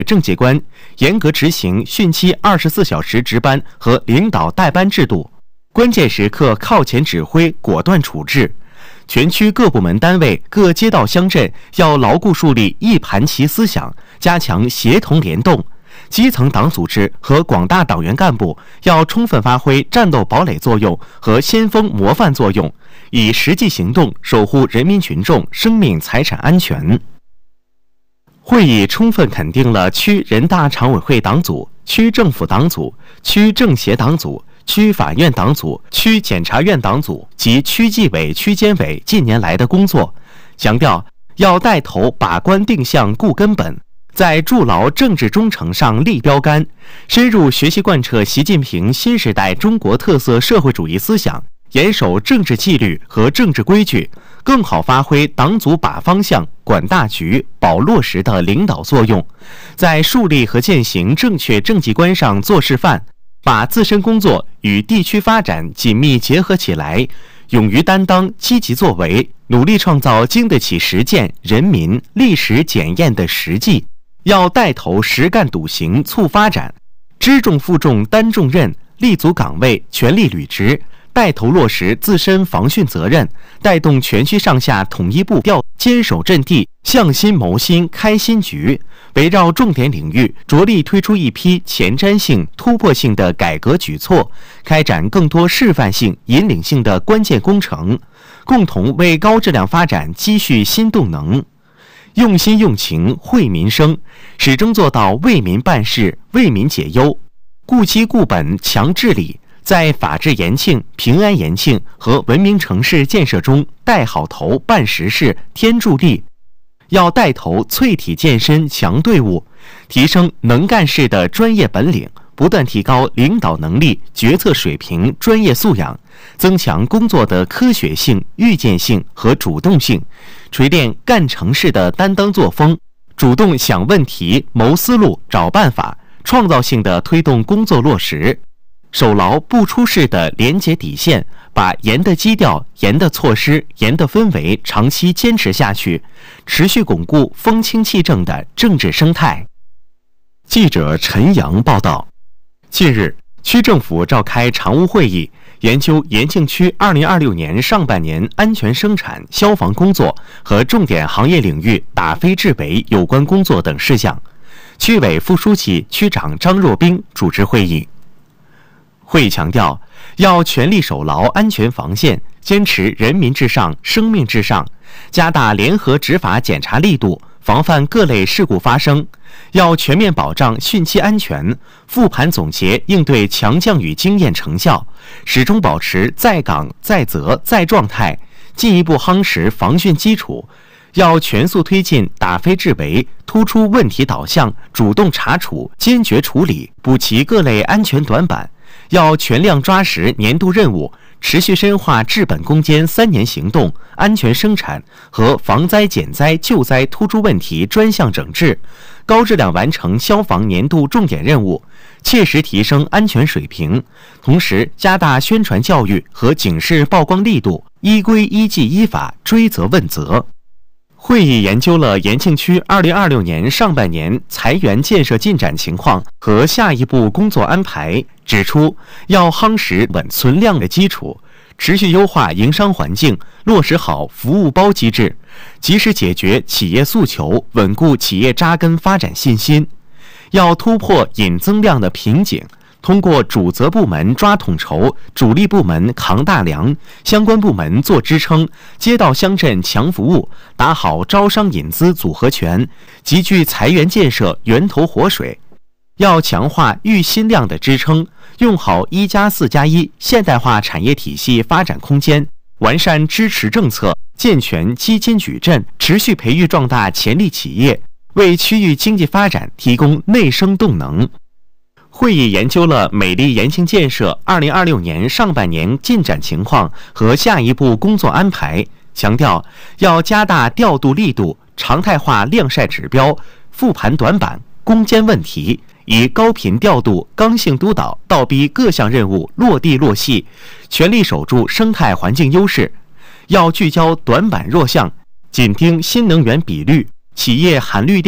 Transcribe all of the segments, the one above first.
政界关，严格执行汛期24小时值班和领导带班制度，关键时刻靠前指挥，果断处置。全区各部门单位、各街道乡镇要牢固树立一盘棋思想，加强协同联动。基层党组织和广大党员干部要充分发挥战斗堡垒作用和先锋模范作用，以实际行动守护人民群众生命财产安全。会议充分肯定了区人大常委会党组、区政府党组、区政协党组、区法院党组、区检察院党组及区纪委、区监委近年来的工作，强调要带头把关定向、固根本，在筑牢政治忠诚上立标杆，深入学习贯彻习近平新时代中国特色社会主义思想，严守政治纪律和政治规矩，更好发挥党组把方向、管大局、保落实的领导作用，在树立和践行正确政绩观上做示范，把自身工作与地区发展紧密结合起来，勇于担当、积极作为，努力创造经得起实践、人民、历史检验的实际。要带头实干笃行促发展，知重负重担重任，立足岗位全力履职，带头落实自身防汛责任，带动全区上下统一步调，坚守阵地，向心谋心开新局，围绕重点领域着力推出一批前瞻性、突破性的改革举措，开展更多示范性、引领性的关键工程，共同为高质量发展积蓄新动能。用心用情惠民生，始终做到为民办事、为民解忧，顾基固本强治理，在法治延庆、平安延庆和文明城市建设中带好头、办实事、添助力。要带头淬体健身、强队伍，提升能干事的专业本领，不断提高领导能力、决策水平、专业素养，增强工作的科学性、预见性和主动性，锤炼干成事的担当作风，主动想问题、谋思路、找办法，创造性地推动工作落实，守牢不出事的廉洁底线，把严的基调、严的措施、严的氛围长期坚持下去，持续巩固风清气正的政治生态。记者陈阳报道。近日，区政府召开常务会议，研究延庆区2026年上半年安全生产、消防工作和重点行业领域打非治伪有关工作等事项。区委副书记、区长张若冰主持会议。会议强调，要全力守牢安全防线，坚持人民至上、生命至上，加大联合执法检查力度，防范各类事故发生。要全面保障汛期安全，复盘总结应对强降雨经验成效，始终保持在岗、在责、在状态，进一步夯实防汛基础。要全速推进打非治伪，突出问题导向，主动查处，坚决处理，补齐各类安全短板。要全量抓实年度任务，持续深化治本攻坚3年行动、安全生产和防灾减灾救灾突出问题专项整治，高质量完成消防年度重点任务，切实提升安全水平。同时，加大宣传教育和警示曝光力度，依规依纪依法追责问责。会议研究了延庆区2026年上半年财源建设进展情况和下一步工作安排，指出要夯实稳存量的基础，持续优化营商环境，落实好服务包机制，及时解决企业诉求，稳固企业扎根发展信心。要突破引增量的瓶颈，通过主责部门抓统筹，主力部门扛大梁，相关部门做支撑，街道乡镇强服务，打好招商引资组合拳，集聚财源建设源头活水。要强化育新量的支撑，用好1+4+1现代化产业体系发展空间，完善支持政策，健全基金矩阵，持续培育壮大潜力企业，为区域经济发展提供内生动能。会议研究了美丽延庆建设2026年上半年进展情况和下一步工作安排，强调要加大调度力度，常态化晾晒指标，复盘短板、攻坚问题，以高频调度、刚性督导，倒逼各项任务落地落细，全力守住生态环境优势。要聚焦短板弱项，紧盯新能源比率、企业含绿量、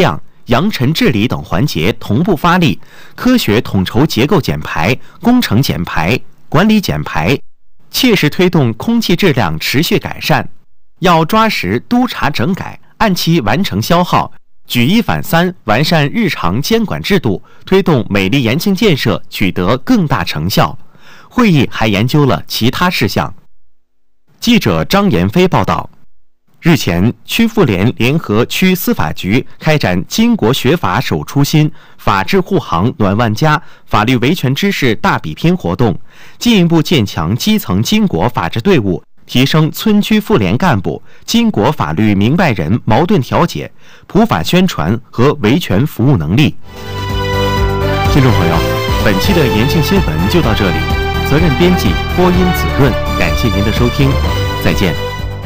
扬尘治理等环节同步发力，科学统筹结构减排、工程减排、管理减排，切实推动空气质量持续改善。要抓实督查整改，按期完成消耗，举一反三，完善日常监管制度，推动美丽延庆建设取得更大成效。会议还研究了其他事项。记者张延飞报道。日前，区妇联联合区司法局开展巾帼学法守初心、法治护航暖万家、法律维权知识大比拼活动，进一步建强基层巾帼法治队伍，提升村区妇联干部、巾帼法律明白人矛盾调解、普法宣传和维权服务能力。听众朋友，本期的延庆新闻就到这里，责任编辑播音子润，感谢您的收听，再见。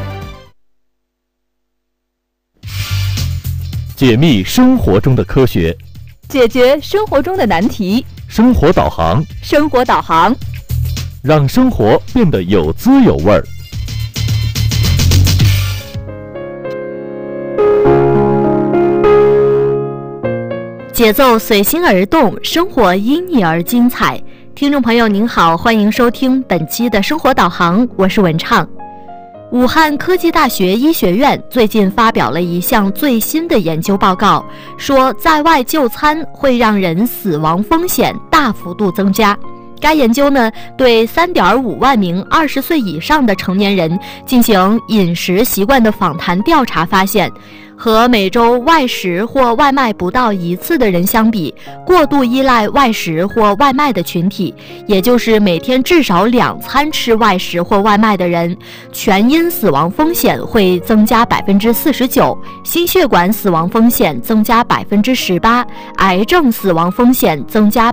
解密生活中的科学， 解决生活中的难题。 生活导航， 生活导航， 让生活变得有滋有味儿。 节奏随心而动，生活因你而精彩。听众朋友您好，欢迎收听本期的生活导航，我是文畅。武汉科技大学医学院最近发表了一项最新的研究报告，说在外就餐会让人死亡风险大幅度增加。该研究呢，对3.5万名20岁以上的成年人进行饮食习惯的访谈调查，发现和每周外食或外卖不到1次的人相比，过度依赖外食或外卖的群体，也就是每天至少2餐吃外食或外卖的人，全因死亡风险会增加49%，心血管死亡风险增加18%，癌症死亡风险增加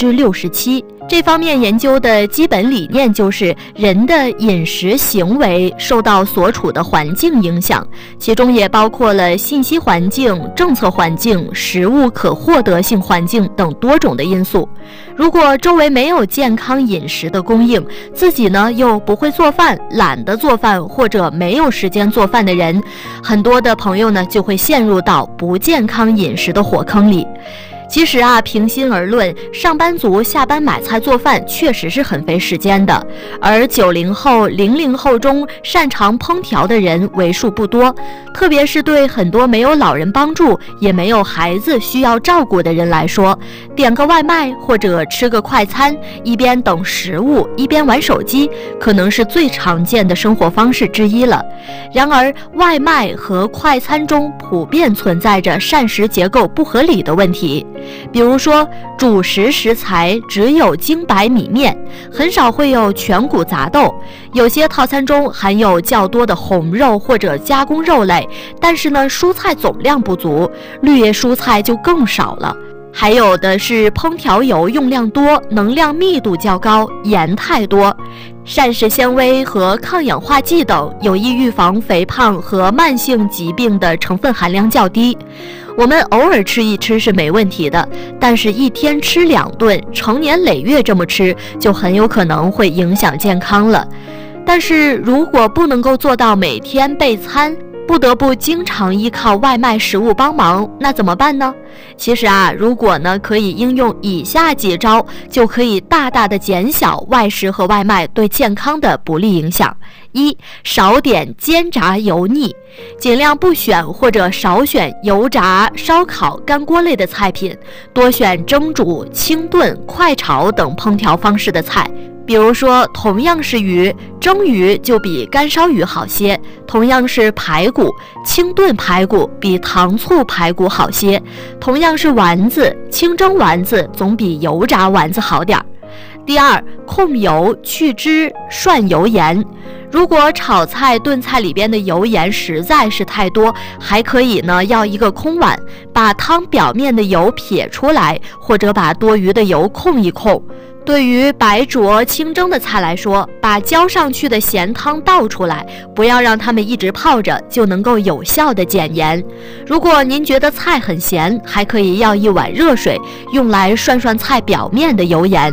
67%。这方面研究的基本理念就是人的饮食行为受到所处的环境影响，其中也包括了信息环境、政策环境、食物可获得性环境等多种的因素。如果周围没有健康饮食的供应，自己呢又不会做饭、懒得做饭或者没有时间做饭的人，很多的朋友呢就会陷入到不健康饮食的火坑里。其实啊，平心而论，上班族下班买菜做饭确实是很费时间的，而90后、00后中擅长烹调的人为数不多，特别是对很多没有老人帮助也没有孩子需要照顾的人来说，点个外卖或者吃个快餐，一边等食物一边玩手机，可能是最常见的生活方式之一了。然而，外卖和快餐中普遍存在着膳食结构不合理的问题。比如说，主食食材只有精白米面，很少会有全谷杂豆，有些套餐中含有较多的红肉或者加工肉类，但是呢，蔬菜总量不足，绿叶蔬菜就更少了。还有的是烹调油用量多，能量密度较高，盐太多。膳食纤维和抗氧化剂等有益预防肥胖和慢性疾病的成分含量较低。我们偶尔吃一吃是没问题的，但是一天吃2顿，成年累月这么吃，就很有可能会影响健康了。但是如果不能够做到每天备餐，不得不经常依靠外卖食物帮忙，那怎么办呢？其实啊，如果呢可以应用以下几招，就可以大大的减小外食和外卖对健康的不利影响。1. 少点煎炸油腻，尽量不选或者少选油炸、烧烤、干锅类的菜品，多选蒸煮、清炖、快炒等烹调方式的菜。比如说，同样是鱼，蒸鱼就比干烧鱼好些；同样是排骨，清炖排骨比糖醋排骨好些；同样是丸子，清蒸丸子总比油炸丸子好点儿。第2，控油去脂涮油盐。如果炒菜炖菜里边的油盐实在是太多，还可以呢要一个空碗，把汤表面的油撇出来，或者把多余的油控一控。对于白灼清蒸的菜来说，把浇上去的咸汤倒出来，不要让它们一直泡着，就能够有效的减盐。如果您觉得菜很咸，还可以要一碗热水，用来涮涮菜表面的油盐。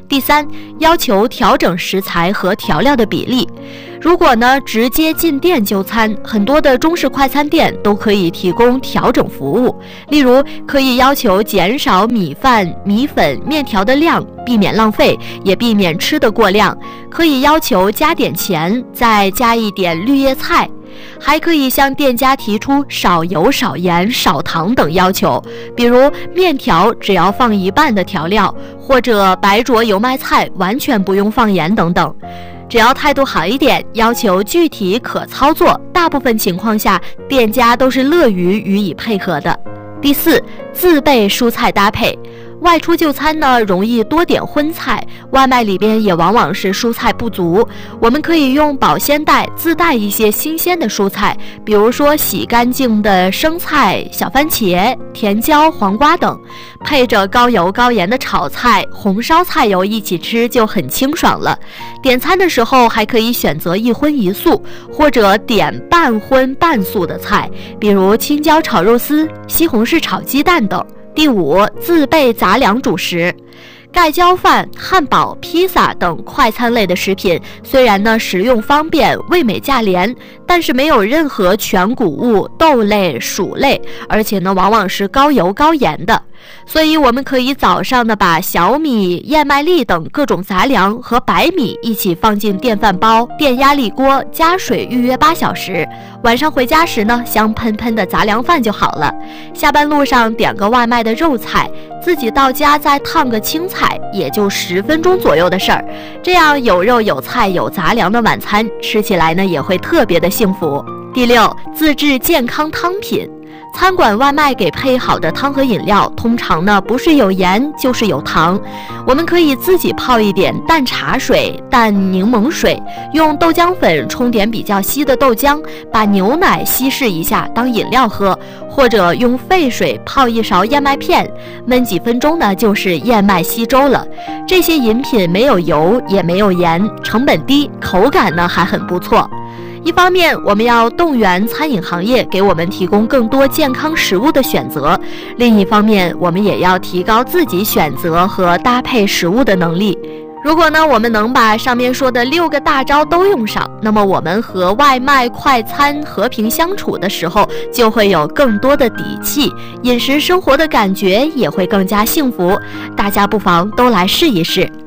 第三，要求调整食材和调料的比例。如果呢直接进店就餐，很多的中式快餐店都可以提供调整服务，例如可以要求减少米饭、米粉、面条的量，避免浪费，也避免吃得过量。可以要求加点钱，再加一点绿叶菜。还可以向店家提出少油、少盐、少糖等要求，比如面条只要放一半的调料，或者白灼油麦菜完全不用放盐等等。只要态度好一点，要求具体可操作，大部分情况下店家都是乐于予以配合的。第四，自备蔬菜搭配。外出就餐呢，容易多点荤菜，外卖里边也往往是蔬菜不足。我们可以用保鲜袋自带一些新鲜的蔬菜，比如说洗干净的生菜、小番茄、甜椒、黄瓜等，配着高油高盐的炒菜、红烧菜油一起吃就很清爽了。点餐的时候还可以选择一荤一素，或者点半荤半素的菜，比如青椒炒肉丝、西红柿炒鸡蛋等。第五，自备杂粮主食。盖浇饭、汉堡、披萨等快餐类的食品，虽然呢食用方便、味美价廉，但是没有任何全谷物、豆类、薯类，而且呢往往是高油高盐的。所以我们可以早上呢把小米、燕麦粒等各种杂粮和白米一起放进电饭煲、电压力锅，加水预约8小时。晚上回家时呢，香喷喷的杂粮饭就好了。下班路上点个外卖的肉菜，自己到家再烫个青菜，也就10分钟左右的事儿。这样有肉有菜有杂粮的晚餐，吃起来呢也会特别的幸福。第六，自制健康汤品。餐馆外卖给配好的汤和饮料，通常呢不是有盐就是有糖。我们可以自己泡一点淡茶水、淡柠檬水，用豆浆粉冲点比较稀的豆浆，把牛奶稀释一下当饮料喝，或者用沸水泡一勺燕麦片，焖几分钟呢就是燕麦稀粥了。这些饮品没有油也没有盐，成本低，口感呢还很不错。一方面，我们要动员餐饮行业给我们提供更多健康食物的选择；另一方面，我们也要提高自己选择和搭配食物的能力。如果呢，我们能把上面说的6个大招都用上，那么我们和外卖快餐和平相处的时候，就会有更多的底气，饮食生活的感觉也会更加幸福。大家不妨都来试一试。